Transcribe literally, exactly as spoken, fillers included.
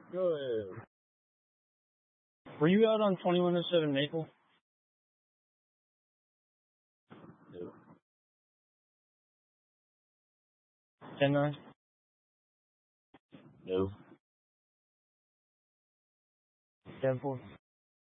Go ahead. Were you out on twenty-one oh seven Maple? No. ten nine? No. ten four?